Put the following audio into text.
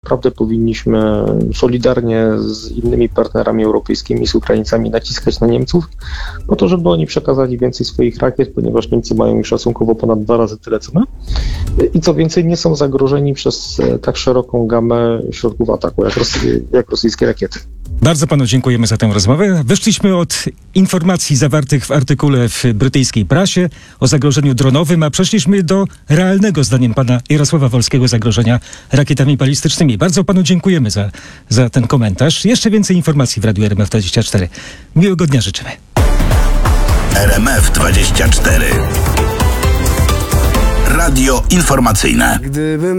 naprawdę powinniśmy solidarnie z innymi partnerami europejskimi, z Ukraińcami naciskać na Niemców, po to, żeby oni przekazali więcej swoich rakiet, ponieważ Niemcy mają już szacunkowo ponad 2 razy tyle co my. I co więcej, nie są zagrożeni przez tak szeroką gamę środków ataku, jak rosyjskie rakiety. Bardzo panu dziękujemy za tę rozmowę. Wyszliśmy od informacji zawartych w artykule w brytyjskiej prasie o zagrożeniu dronowym, a przeszliśmy do realnego, zdaniem pana Jarosława Wolskiego, zagrożenia rakietami balistycznymi. Bardzo panu dziękujemy za ten komentarz. Jeszcze więcej informacji w Radiu RMF24. Miłego dnia życzymy. RMF24. Radio informacyjne. Gdybym